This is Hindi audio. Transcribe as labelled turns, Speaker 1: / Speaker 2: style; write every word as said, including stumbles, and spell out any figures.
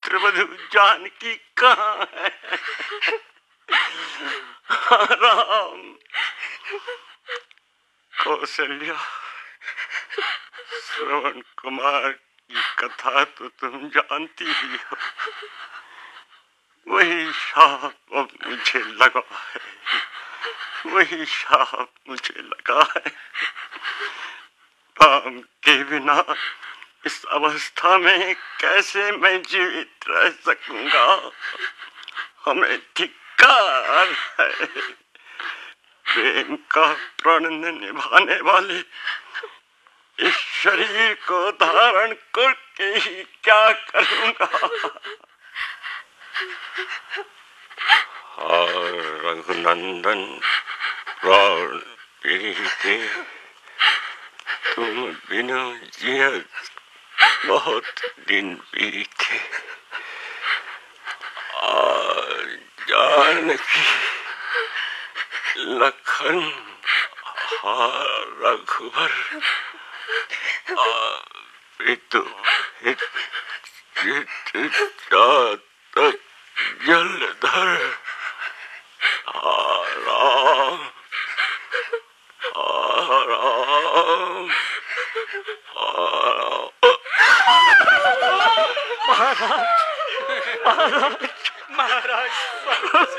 Speaker 1: पुत्रवधू जानकी कहाँ है? राम, कौशल्या, श्रवण कुमार की कथा तो तुम जानती ही हो। वही शाप अब मुझे लगा है, वही शाप मुझे लगा है। राम के बिना इस अवस्था में कैसे मैं जीवित रह सकूंगा? हमें धिक्कार है। प्रेम का प्रण निभाने वाले इस शरीर को धारण करके ही क्या करूंगा? और रघुनंदन प्राण प्रीति, तुम बिना जिया बहुत दिन बीते। और जानकी, लखन, रघुवर, पितु हित तक जलधर, राम राम
Speaker 2: महाराज महाराज महाराज